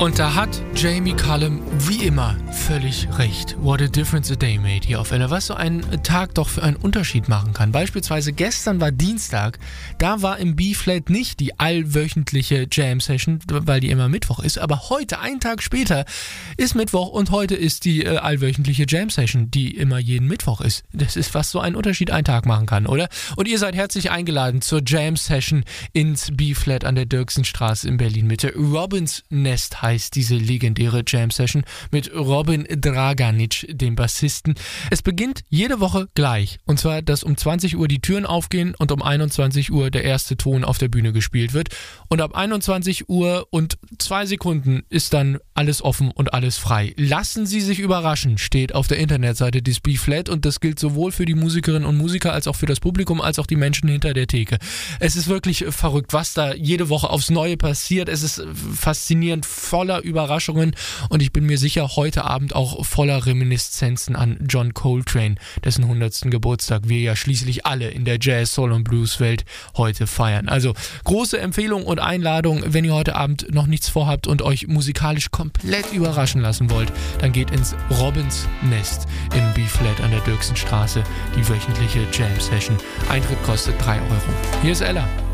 Und da hat Jamie Cullum wie immer völlig recht. What a difference a day made hier auf Ella. Was so ein Tag doch für einen Unterschied machen kann. Beispielsweise gestern war Dienstag, da war im B-Flat nicht die allwöchentliche Jam-Session, weil die immer Mittwoch ist. Aber heute, einen Tag später, ist Mittwoch und heute ist die allwöchentliche Jam-Session, die immer jeden Mittwoch ist. Das ist, was so einen Unterschied einen Tag machen kann, oder? Und ihr seid herzlich eingeladen zur Jam-Session ins B-Flat an der Dirksenstraße in Berlin-Mitte. Robins Nest heißt diese legendäre Jam-Session mit Robin Draganic, dem Bassisten. Es beginnt jede Woche gleich. Und zwar, dass um 20 Uhr die Türen aufgehen und um 21 Uhr der erste Ton auf der Bühne gespielt wird. Und ab 21 Uhr und 2 Sekunden ist dann alles offen und alles frei. Lassen Sie sich überraschen, steht auf der Internetseite des B-Flat, und das gilt sowohl für die Musikerinnen und Musiker als auch für das Publikum, als auch die Menschen hinter der Theke. Es ist wirklich verrückt, was da jede Woche aufs Neue passiert. Es ist faszinierend, voller Überraschungen, und ich bin mir sicher, heute Abend auch voller Reminiszenzen an John Coltrane, dessen 100. Geburtstag wir ja schließlich alle in der Jazz, Soul und Blues Welt heute feiern. Also große Empfehlung und Einladung, wenn ihr heute Abend noch nichts vorhabt und euch musikalisch komplett überraschen lassen wollt, dann geht ins Robins Nest im B-Flat an der Dirksenstraße, die wöchentliche Jam-Session. Eintritt kostet 3 Euro. Hier ist Ella.